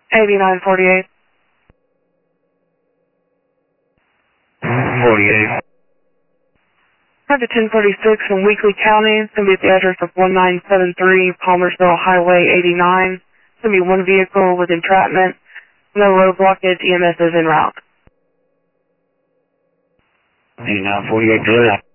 8948. 48. Have the 1036 from Weakley County. It's going to be at the address of 1973 Palmersville Highway 89. It's going to be one vehicle with entrapment. No road blockage. EMS is en route. 8948,